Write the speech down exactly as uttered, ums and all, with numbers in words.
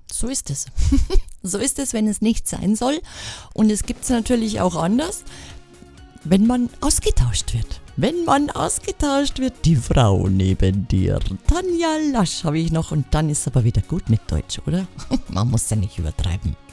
So ist es. So ist es, wenn es nicht sein soll. Und es gibt es natürlich auch anders, wenn man ausgetauscht wird. Wenn man ausgetauscht wird, die Frau neben dir. Tanja Lasch habe ich noch und dann ist aber wieder gut mit Deutsch, oder? Man muss ja nicht übertreiben.